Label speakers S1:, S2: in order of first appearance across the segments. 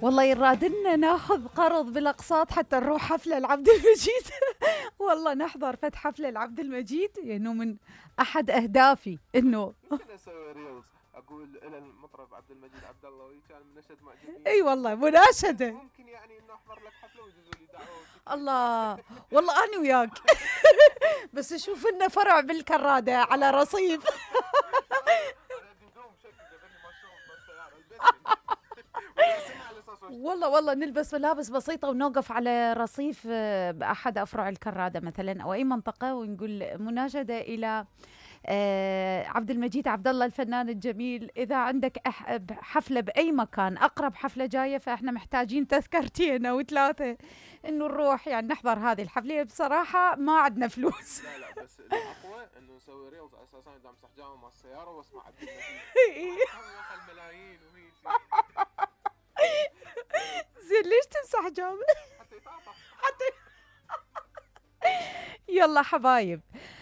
S1: والله يرادلنا ناخذ قرض بالاقساط حتى نروح حفله العبد المجيد. والله نحضر فتح حفله العبد المجيد، انه من احد اهدافي انه
S2: ممكن اسوي ريلز اقول الى المطرب عبد المجيد عبد الله وهي كان من نشد معجبين.
S1: اي والله مناشده.
S2: ممكن يعني انه احضر لك حفله ويجوزوا لي دعوه.
S1: الله والله انا وياك. بس اشوف لنا فرع بالكراده على رصيف.
S2: انا عندي دوم شكل جابني ما اشوف بالسياره البسني.
S1: والله نلبس ملابس بسيطة ونوقف على رصيف بأحد أفرع الكرادة مثلا أو أي منطقة ونقول مناشدة إلى عبد المجيد عبد الله الفنان الجميل، إذا عندك حفلة بأي مكان، أقرب حفلة جاية، فإحنا محتاجين تذكرتين أو 3 إنه نروح يعني نحضر هذه الحفلة. بصراحة ما عندنا فلوس.
S2: لا بس الأقوى إنه نسوي ريلز أساساً إذا امسح جامعة مع السيارة واسمع عبد المجيد. وصل ملايين وهي
S1: زين ليش تمسح جامع؟
S2: حتى يتعاطى
S1: حتى. يلا حبايب،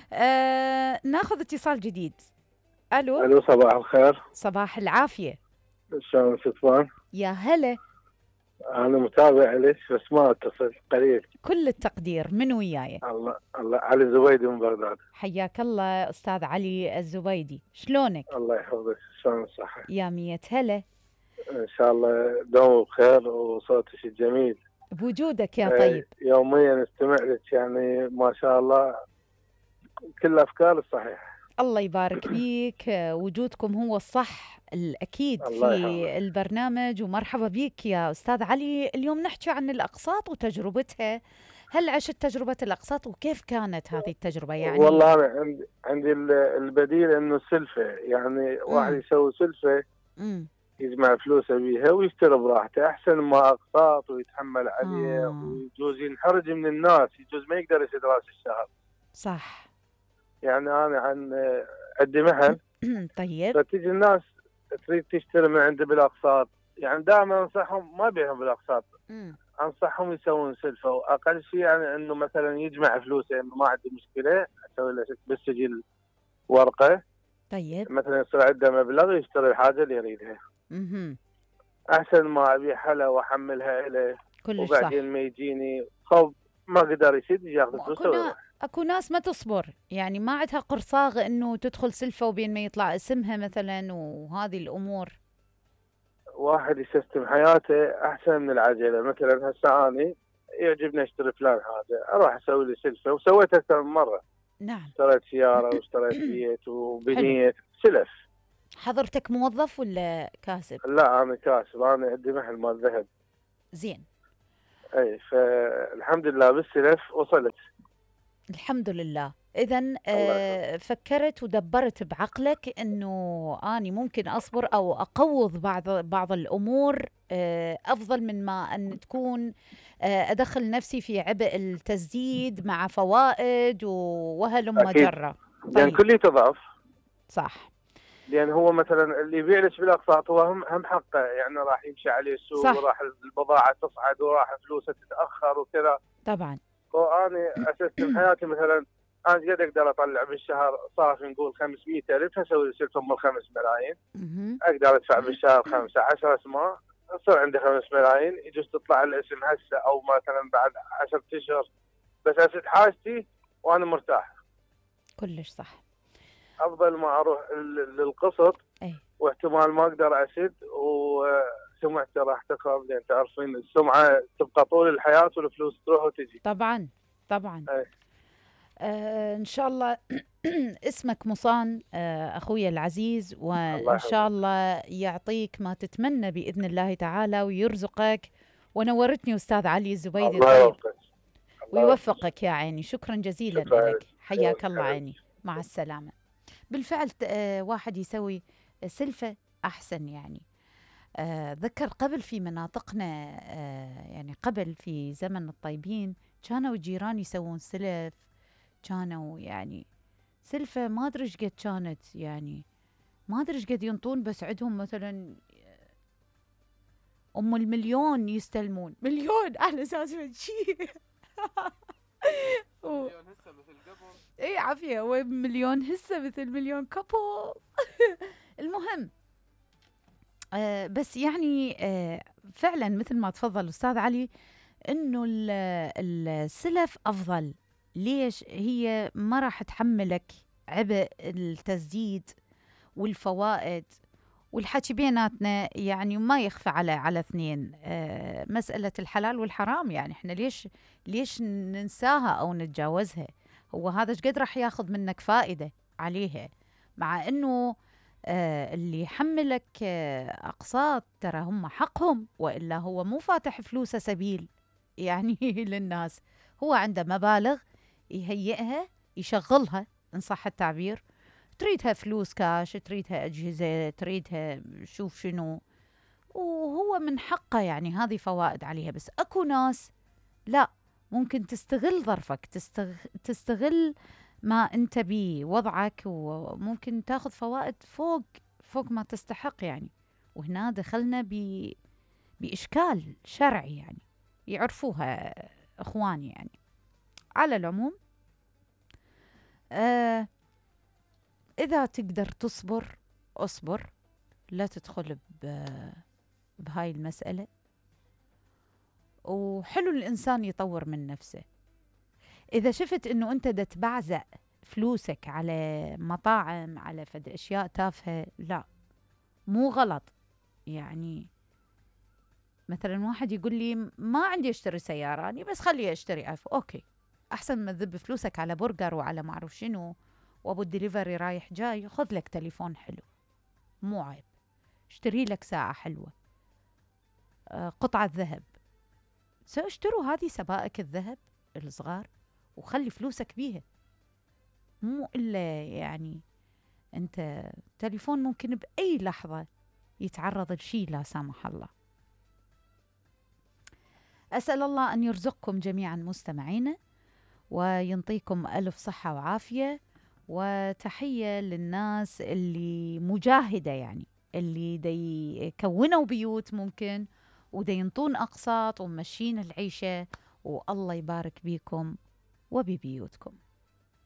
S1: ناخذ اتصال جديد. الو
S3: صباح الخير.
S1: صباح العافيه.
S3: شلون ستوان؟
S1: يا هلا.
S3: انا متابع لك بس ما اتصل قليل.
S1: كل التقدير، من وياي؟
S3: الله علي الزبيدي من بغداد.
S1: حياك الله استاذ علي الزبيدي، شلونك؟
S3: الله يحفظك، شلون الصحه؟
S1: يا 100 هلا.
S3: ان شاء الله دوم بخير وصوتك الجميل
S1: بوجودك يا طيب.
S3: يوميا استمع لك، يعني ما شاء الله كل افكار الصحيحه.
S1: الله يبارك فيك، وجودكم هو الصح الأكيد في
S3: يحفظك.
S1: البرنامج، ومرحبا بك يا أستاذ علي. اليوم نحكي عن الأقساط وتجربتها. هل عشت تجربة الأقساط وكيف كانت هذه التجربة؟ يعني
S3: والله أنا عندي البديل إنه السلفة، يعني واحد يسوي سلفة يجمع فلوسه بيها ويشتري براحته، أحسن ما أقساط ويتحمل عليه ويجوز ينحرج من الناس، يجوز ما يقدر يسد راس الشهر.
S1: صح.
S3: يعني أنا عندي محل.
S1: طيب.
S3: فتيجي الناس تريد تشتري من عندي بالأقساط، يعني دائما أنصحهم ما بيهم بالأقساط، أنصحهم يسوون سلفة، وأقل شيء يعني إنه مثلا يجمع فلوسه، إنه ما عندي مشكلة أسوي له بالسجل ورقة.
S1: طيب.
S3: مثلا يصير عنده مبلغ يشتري الحاجة اللي يريدها. أحسن ما أبي حلا وأحملها إليه وبعدين ما يجيني خوف ما قدر يسد ياخذ فلوسه ويروح.
S1: اكو ناس ما تصبر، يعني ما عندها قرصاغ انه تدخل سلفه وبين ما يطلع اسمها مثلا وهذه الامور.
S3: واحد يسيستم حياته احسن من العجله. مثلا هسه اني يعجبني اشتري فلان حاجه، اروح اسوي لي سلفه، وسويت اكثر من مره.
S1: نعم.
S3: اشتريت سياره واشتريت بيت وبنيت سلف.
S1: حضرتك موظف ولا كاسب؟
S3: لا انا كاسب، انا عندي محل مال ذهب.
S1: زين.
S3: اي فالحمد لله بالسلف وصلت.
S1: الحمد لله. إذن فكرت ودبرت بعقلك إنه أني ممكن أصبر أو أقوض بعض الأمور أفضل من ما أن تكون أدخل نفسي في عبء التسديد مع فوائد وهلم مجرة.
S3: طيب. لأن كل تضعف.
S1: صح.
S3: لأن هو مثلا اللي يبيع لك بالأقساط هو هم حقه، يعني راح يمشي عليه السوق وراح البضاعة تصعد وراح فلوسه تتأخر وكذا.
S1: طبعا.
S3: وأنا أسستم حياتي مثلا أنا قد أقدر أطلع بالشهر صافي نقول 500,000، أسوي لي سلفة أم 5 ملايين. أقدر أدفع بالشهر 5 أسماء، يصير عندي 5 ملايين، يجوز تطلع الاسم هسه أو مثلا بعد 10 أشهر، بس أسد حاجتي وأنا مرتاح.
S1: كلش صح.
S3: أفضل ما أروح للقسط واحتمال ما أقدر أسد وسمعتي راح تخرب، لأن تعرفين السمعة تبقى طول الحياة والفلوس تروح وتجي.
S1: طبعا. إن شاء الله. اسمك مصان أخوي العزيز، وإن شاء الله يعطيك ما تتمنى بإذن الله تعالى ويرزقك. ونورتني أستاذ علي الزبيدي. طيب. ويوفقك يا عيني. شكرا جزيلا لك. حياك الله عيني. مع السلامة. بالفعل واحد يسوي سلفة أحسن. يعني ذكر قبل في مناطقنا، يعني قبل في زمن الطيبين كانوا الجيران يسوون سلف، كانوا يعني سلفة ما أدري إيش قد كانت، يعني ما أدري إيش قد ينطون، بس عندهم مثلا أم المليون يستلمون مليون على أساس من شيء.
S2: مليون هسه مثل قبل.
S1: إيه عافية، ومليون هسه مثل مليون قبل. المهم بس يعني فعلا مثل ما تفضل أستاذ علي، إنه السلف أفضل. ليش؟ هي ما راح تحملك عبء التسديد والفوائد والحكي بيناتنا، يعني ما يخفى على اثنين. مسألة الحلال والحرام، يعني احنا ليش ننساها أو نتجاوزها؟ هو هذا قد راح ياخذ منك فائدة عليها، مع إنه اللي يحملك أقساط ترى هم حقهم، وإلا هو مو فاتح فلوسه سبيل يعني للناس. هو عنده مبالغ يهيئها يشغلها إن صح التعبير، تريدها فلوس كاش، تريدها أجهزة، تريدها شوف شنو، وهو من حقه يعني هذه فوائد عليها. بس أكو ناس لا، ممكن تستغل ظرفك، تستغل ما أنت بوضعك، وممكن تاخذ فوائد فوق ما تستحق يعني. وهنا دخلنا بإشكال شرعي يعني يعرفوها إخواني يعني. على العموم إذا تقدر تصبر أصبر، لا تدخل بهاي المسألة. وحلو الإنسان يطور من نفسه. إذا شفت إنه أنت دا تبعزق فلوسك على مطاعم، على فد أشياء تافهة، لا، مو غلط. يعني مثلا واحد يقول لي ما عندي اشتري سيارة، أنا بس خلي اشتري أوكي، أحسن ما تذب فلوسك على برجر وعلى ما أعرف شنو، وأبو الدليفري رايح جاي. خذ لك تليفون حلو، مو عيب. اشتري لك ساعة حلوة، قطعة ذهب. اشتروا هذه سبائك الذهب الصغار وخلي فلوسك بيها، مو إلا يعني أنت تليفون ممكن بأي لحظة يتعرض لشيء لا سامح الله. أسأل الله أن يرزقكم جميعا مستمعين، وينطيكم ألف صحة وعافية. وتحية للناس اللي مجاهدة، يعني اللي دي يكونوا بيوت ممكن، ودي ينطون أقساط وممشين العيشة، والله يبارك بيكم وببيوتكم.